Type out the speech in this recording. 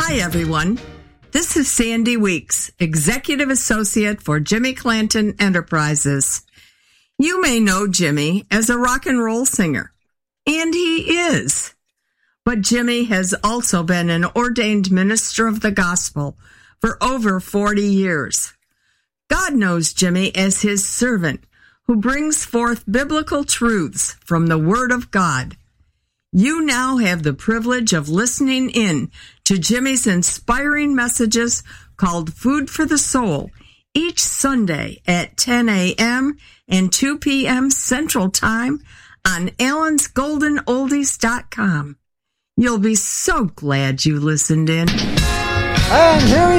Hi, everyone. This is Sandy Weeks, Executive Associate for Jimmy Clanton Enterprises. You may know Jimmy as a rock and roll singer, and he is. But Jimmy has also been an ordained minister of the gospel for over 40 years. God knows Jimmy as his servant who brings forth biblical truths from the Word of God. You now have the privilege of listening in to Jimmy's inspiring messages called Food for the Soul each Sunday at 10 a.m. and 2 p.m. Central Time on allensgoldenoldies.com. You'll be so glad you listened in. And here